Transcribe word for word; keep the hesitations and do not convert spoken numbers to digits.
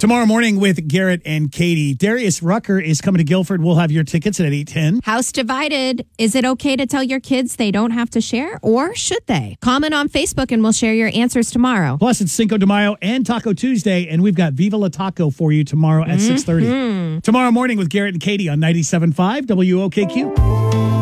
Tomorrow morning with Garrett and Katie. Darius Rucker is coming to Guilford. We'll have your tickets at eight ten. House divided. Is it okay to tell your kids they don't have to share, or should they? Comment on Facebook and we'll share your answers tomorrow. Plus, it's Cinco de Mayo and Taco Tuesday, and we've got Viva La Taco for you tomorrow at mm-hmm. six thirty. Tomorrow morning with Garrett and Katie on ninety-seven point five W O K Q.